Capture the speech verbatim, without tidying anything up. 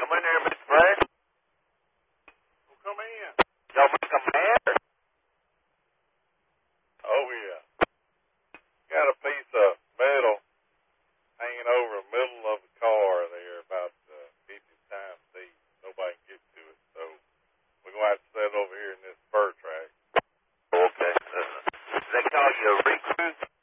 come in there, Mister Brad? Well, come in. Y'all make a matter? Oh, yeah. Got a piece of metal hanging over the middle of the car there about uh, fifty times deep. Nobody can get to it, so we're going to have to set it over here in this fur track. Okay. Uh, they call you a recruit?